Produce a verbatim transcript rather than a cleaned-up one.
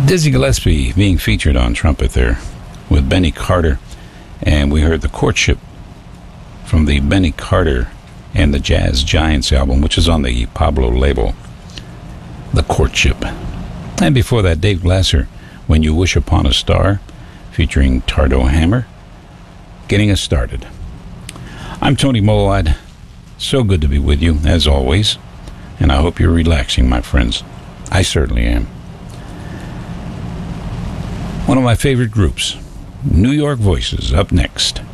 Dizzy Gillespie being featured on trumpet there with Benny Carter, and we heard The Courtship from the Benny Carter and the Jazz Giants album, which is on the Pablo label. The Courtship. And before that, Dave Glasser, When You Wish Upon a Star, featuring Tardo Hammer, getting us started. I'm Tony Molad. So good to be with you, as always, and I hope you're relaxing, my friends. I certainly am. One of my favorite groups, New York Voices, up next.